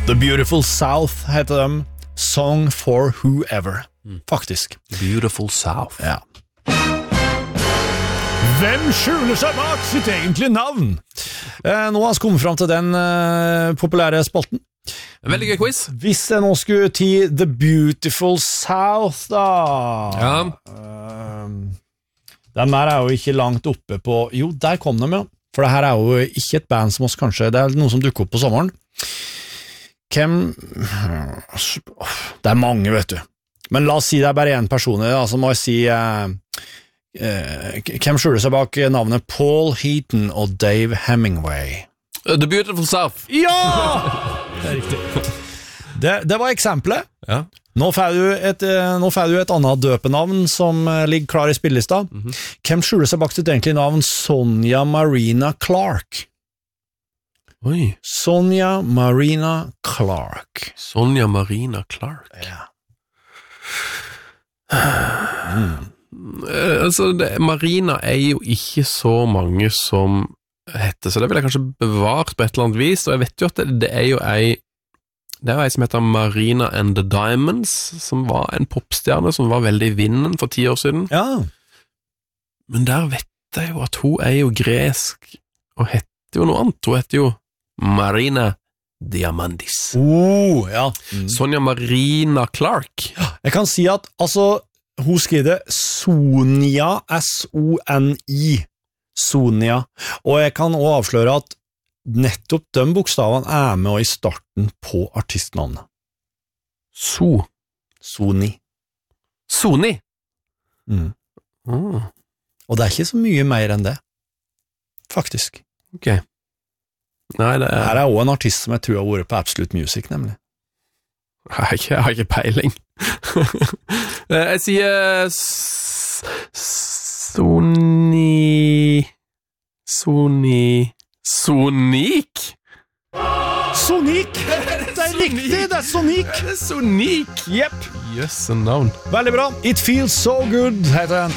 The Beautiful South heter dem. Song for Whoever. Faktisk. Beautiful South. Ja. Hvem skjuler seg bak sitt egentlige navn? Nå har vi kommet frem til den populære spalten. Veldig gøy quiz. Hvis jeg nå skulle til The Beautiful South, da. Ja. Den der jo ikke langt oppe på... Jo, der kom de, ja. For det her jo ikke et band som oss kanskje... Det noe som dukker opp på sommeren. Det mange, vet du. Men la oss si det bare en person, så må jeg si... hvem skjuler seg bak navnet Paul Heaton og Dave Hemingway? The Beautiful South. Ja! Det riktig. Det var eksempelet. Ja. Nå får du et annet døpenavn som ligger klar i spillelista. Hvem skjuler seg bak sitt egentlige navn? Sonja Marina Clark. Oi. Sonja Marina Clark. Sonja Marina Clark. Ja. Marina jo ikke så mange som heter, så det vil jeg kanskje bevart på et eller annet vis, og jeg vet jo at det jo ei som heter Marina and the Diamonds, som var en popstjerne som var veldig i vinden for 10 år siden. Ja. Men der vet jeg jo at hun jo gresk, og heter jo noe annet. Hun heter jo Marina Diamandis. Ja. Sonja Marina Clark. Jeg kan si at, hun skrev det Sonja, S-O-N-I, Sonja, og jeg kan også avsløre at nettopp de bokstavene med i starten på artistnavnet. Soni. Soni? Og det ikke så mye mer enn det, faktisk. Ok. Nei, Her også en artist som jeg tror har vært på Absolute Music, nemlig. Jeg har ikke peiling. Jeg sier Sonik? Sonic! Det riktig, det Sonic! Sonic? Jepp. Jøsse navn. Veldig bra. It Feels So Good heter den.